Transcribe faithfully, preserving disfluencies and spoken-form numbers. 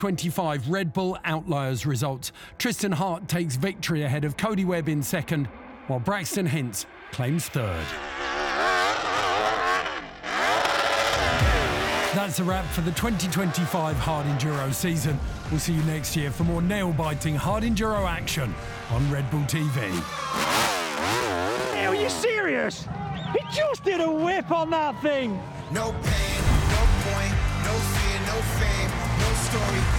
twenty-five Red Bull Outliers results. Tristan Hart takes victory ahead of Cody Webb in second, while Braxton Hintz claims third. That's a wrap for the twenty twenty-five Hard Enduro season. We'll see you next year for more nail-biting Hard Enduro action on Red Bull T V. Hey, are you serious? He just did a whip on that thing! No pain, no point, no fear, no fame, no story.